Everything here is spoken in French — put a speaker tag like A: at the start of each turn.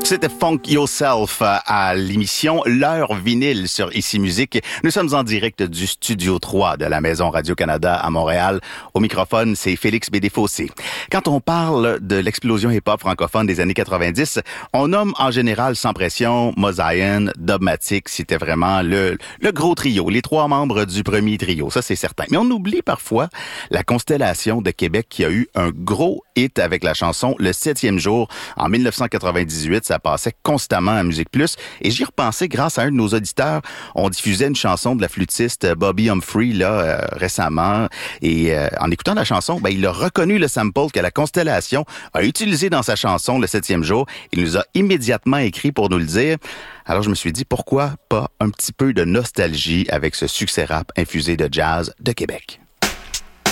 A: C'était Funk Yourself à l'émission L'heure vinyle sur Ici Musique. Nous sommes en direct du Studio 3 de la Maison Radio-Canada à Montréal. Au microphone, c'est Félix Bédéfossé. Quand on parle de l'explosion hip-hop francophone des années 90, on nomme en général sans pression Mosaïen, Dubmatique. C'était vraiment le gros trio, les trois membres du premier trio, ça c'est certain. Mais on oublie parfois la Constellation de Québec qui a eu un gros hit avec la chanson Le 7e jour en 1998. Ça passait constamment à Musique Plus. Et j'y repensais grâce à un de nos auditeurs. On diffusait une chanson de la flûtiste Bobby Humphrey récemment. Et en écoutant la chanson, il a reconnu le sample que la Constellation a utilisé dans sa chanson Le 7e jour. Il nous a immédiatement écrit pour nous le dire. Alors je me suis dit, pourquoi pas un petit peu de nostalgie avec ce succès rap infusé de jazz de Québec?